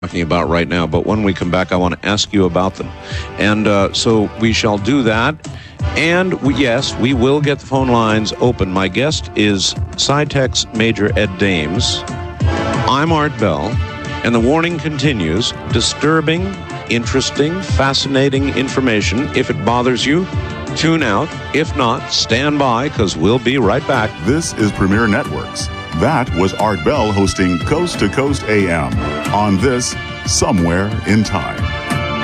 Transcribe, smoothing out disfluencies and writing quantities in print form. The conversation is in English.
talking about right now, but when we come back, I want to ask you about them. And so we shall do that. And yes, we will get the phone lines open. My guest is SciTech's Major Ed Dames. I'm Art Bell, and the warning continues. Disturbing, interesting, fascinating information. If it bothers you, tune out. If not, stand by, because we'll be right back. This is Premier Networks. That was Art Bell hosting Coast to Coast AM on this Somewhere in Time.